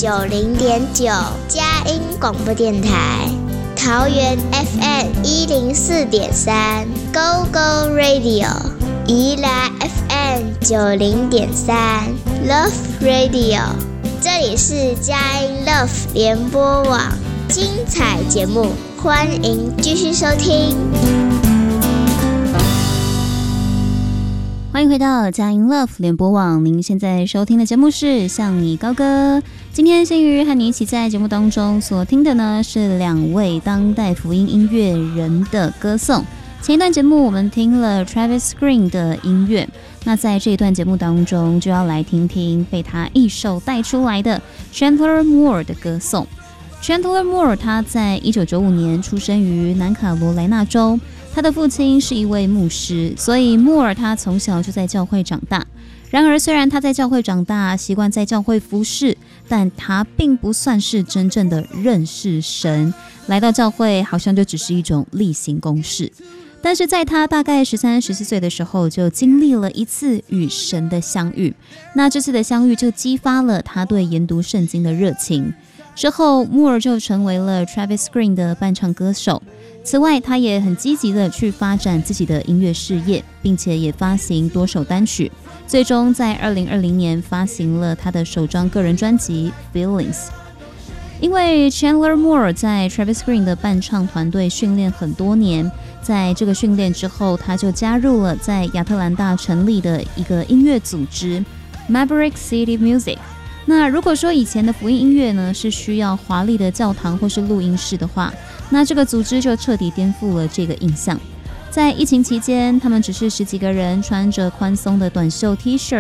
90.9佳音广播电台，桃园 FM 104.3 Go Go Radio， 宜兰 FM 90.3 Love Radio， 这里是佳音 Love 联播网，精彩节目，欢迎继续收听。 欢迎回到佳音 Love 联播网，您现在收听的节目是向你高歌。今天心瑜和你一起在节目当中所听的呢，是2位当代福音音乐人的歌颂。前一段节目我们听了 Travis Green 的音乐，那在这一段节目当中就要来听听被他一手带出来的 Chandler Moore 的歌颂。Chandler Moore 他在1995年出生于南卡罗来纳州，他的父亲是一位牧师，所以莫尔他从小就在教会长大。然而虽然他在教会长大，习惯在教会服侍，但他并不算是真正的认识神，来到教会好像就只是一种例行公事。但是在他大概13、14岁的时候，就经历了一次与神的相遇，那这次的相遇就激发了他对研读圣经的热情。之后莫尔就成为了 Travis Green 的伴唱歌手。此外，他也很积极的去发展自己的音乐事业，并且也发行多首单曲，最终在2020年发行了他的首张个人专辑 Feelings。 因为 Chandler Moore 在 Travis Green 的伴唱团队训练很多年，在这个训练之后，他就加入了在亚特兰大成立的一个音乐组织 Maverick City Music。那如果说以前的福音音乐呢是需要华丽的教堂或是录音室的话，那这个组织就彻底颠覆了这个印象。在疫情期间，他们只是10几个人穿着宽松的短袖 T 恤，